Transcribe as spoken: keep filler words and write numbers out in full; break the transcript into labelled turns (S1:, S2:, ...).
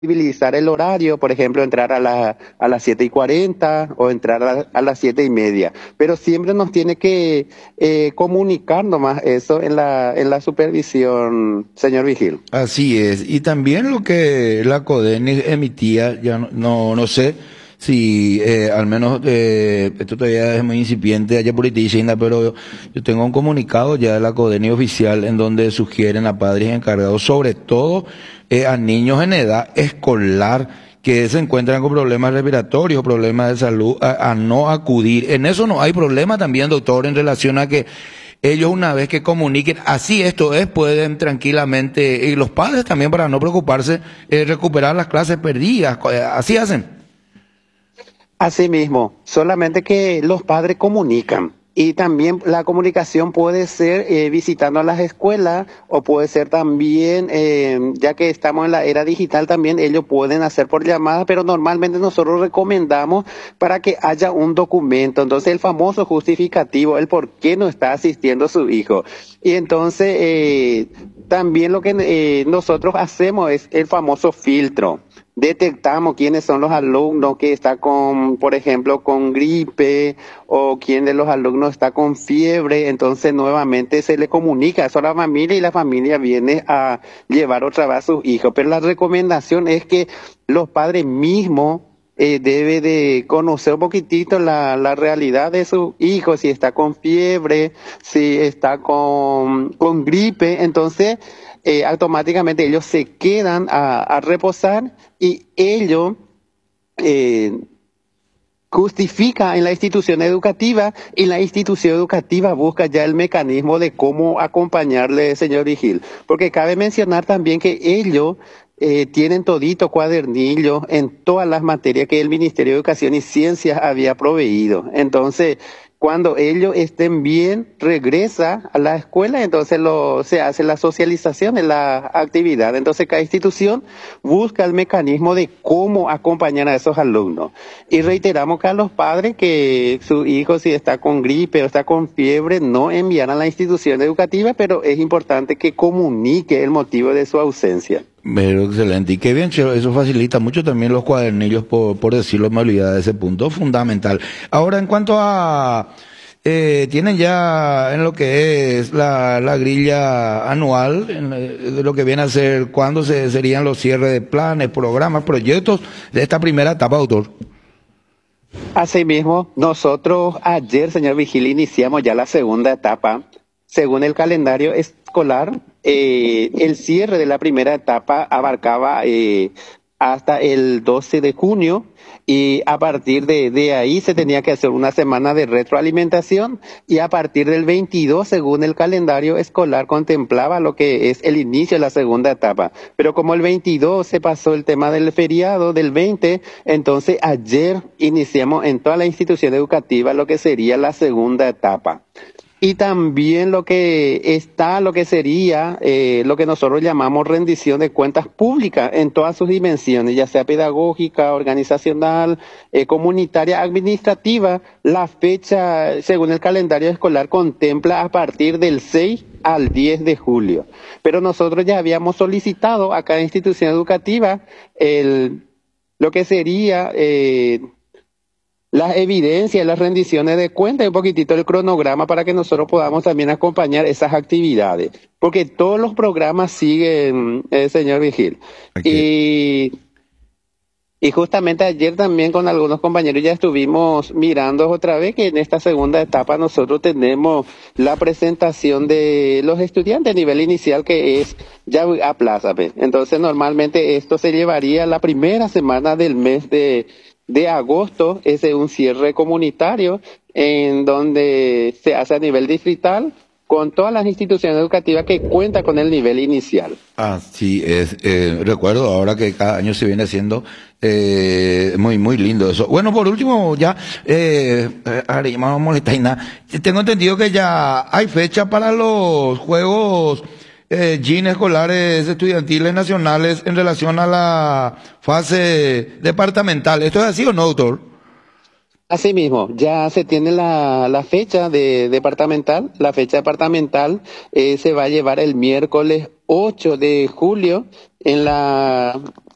S1: flexibilizar el horario, por ejemplo, entrar a, la, a las siete y cuarenta o entrar a, a las siete y media. Pero siempre nos tiene que eh, comunicar nomás eso en la, en la supervisión, señor Vigil.
S2: Así es. Y también lo que la CODENI emitía, ya no, no, no sé si eh, al menos eh, esto todavía es muy incipiente allá por China, pero yo, yo tengo un comunicado ya de la CODENI oficial en donde sugieren a padres encargados, sobre todo eh, a niños en edad escolar que se encuentran con problemas respiratorios, problemas de salud, a, a no acudir. En eso no hay problema también, doctor, en relación a que ellos una vez que comuniquen, así esto es, pueden tranquilamente, y los padres también para no preocuparse, eh, recuperar las clases perdidas, así hacen.
S1: Así mismo, solamente que los padres comunican. Y también la comunicación puede ser eh, visitando a las escuelas o puede ser también, eh, ya que estamos en la era digital, también ellos pueden hacer por llamada, pero normalmente nosotros recomendamos para que haya un documento. Entonces el famoso justificativo, el por qué no está asistiendo su hijo. Y entonces eh, también lo que eh, nosotros hacemos es el famoso filtro. Detectamos quiénes son los alumnos que está con, por ejemplo, con gripe o quién de los alumnos está con fiebre, entonces nuevamente se le comunica eso a la familia y la familia viene a llevar otra vez a sus hijos. Pero la recomendación es que los padres mismos eh, deben de conocer un poquitito la, la realidad de su hijo, si está con fiebre, si está con, con gripe, entonces eh, automáticamente ellos se quedan a, a reposar y ello eh, justifica en la institución educativa y la institución educativa busca ya el mecanismo de cómo acompañarle, señor Vigil. Porque cabe mencionar también que ellos eh, tienen todito cuadernillo en todas las materias que el Ministerio de Educación y Ciencias había proveído. Entonces, cuando ellos estén bien, regresa a la escuela, entonces lo, se hace la socialización de la actividad. Entonces cada institución busca el mecanismo de cómo acompañar a esos alumnos. Y reiteramos que a los padres que su hijo si está con gripe o está con fiebre, no envían a la institución educativa, pero es importante que comunique el motivo de su ausencia.
S2: Pero excelente, y qué bien, Chelo, eso facilita mucho también los cuadernillos, por, por decirlo, me olvidaba de ese punto fundamental. Ahora, en cuanto a, eh, tienen ya en lo que es la, la grilla anual, en, de lo que viene a ser, ¿cuándo se, serían los cierres de planes, programas, proyectos de esta primera etapa, autor?
S1: Asimismo, nosotros ayer, señor Vigil, iniciamos ya la segunda etapa. Según el calendario escolar, eh, el cierre de la primera etapa abarcaba eh, hasta el doce de junio y a partir de, de ahí se tenía que hacer una semana de retroalimentación y a partir del veintidós, según el calendario escolar, contemplaba lo que es el inicio de la segunda etapa. Pero como el veintidós se pasó el tema del feriado del veinte, entonces ayer iniciamos en toda la institución educativa lo que sería la segunda etapa. Y también lo que está, lo que sería, eh, lo que nosotros llamamos rendición de cuentas públicas en todas sus dimensiones, ya sea pedagógica, organizacional, eh, comunitaria, administrativa. La fecha, según el calendario escolar, contempla a partir del seis al diez de julio. Pero nosotros ya habíamos solicitado a cada institución educativa el, lo que sería... Eh, las evidencias, las rendiciones de cuentas y un poquitito el cronograma para que nosotros podamos también acompañar esas actividades. Porque todos los programas siguen, eh, señor Vigil. Y, y justamente ayer también con algunos compañeros ya estuvimos mirando otra vez que en esta segunda etapa nosotros tenemos la presentación de los estudiantes a nivel inicial que es ya aplázame. Entonces normalmente esto se llevaría la primera semana del mes de... de agosto, es un cierre comunitario en donde se hace a nivel distrital con todas las instituciones educativas que cuentan con el nivel inicial.
S2: Así es, eh, recuerdo ahora que cada año se viene haciendo eh, muy, muy lindo eso. Bueno, por último, ya, eh, eh, vamos a molestar y nada. Tengo entendido que ya hay fecha para los Juegos Eh, G I N escolares estudiantiles nacionales en relación a la fase departamental. ¿Esto es así o no, doctor?
S1: Así mismo, ya se tiene la, la fecha de departamental. La fecha departamental eh, se va a llevar el miércoles ocho de julio en la